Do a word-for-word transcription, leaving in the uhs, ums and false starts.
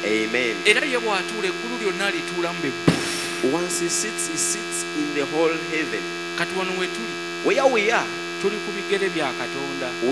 Amen. Era ye bw'atuula eggulu lyonna alituulamu be. Once he sits, he sits in the whole heaven. Kati wano we tuli, Where we are, tuli ku bigere bya Katonda.